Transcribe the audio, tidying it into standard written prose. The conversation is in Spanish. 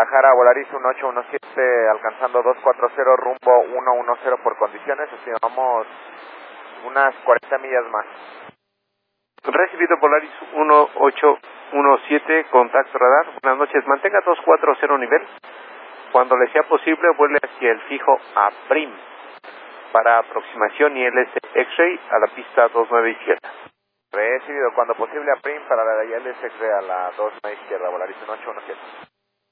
Guadalajara, Volaris 1817, alcanzando 240, rumbo 110 por condiciones, estimamos unas 40 millas más. Recibido Volaris 1817, contacto radar. Buenas noches, mantenga 240 nivel. Cuando le sea posible, vuele hacia el fijo a PRIM para aproximación ILS X-Ray a la pista 29 izquierda. Recibido, cuando posible a PRIM para la ILS X-Ray a la 29 izquierda, Volaris 1817.